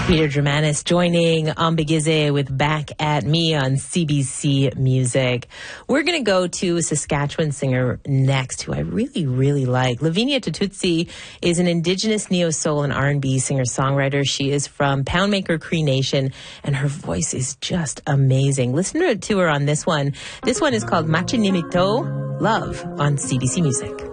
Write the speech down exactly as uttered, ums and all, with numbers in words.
Peter Germanis joining Ambigize with Back at Me on C B C Music. We're going to go to a Saskatchewan singer next who I really, really like. Lavinia Tututsi is an Indigenous neo-soul and R and B singer-songwriter. She is from Poundmaker Cree Nation, and her voice is just amazing. Listen to her on this one. This one is called Machinimito Love on C B C Music.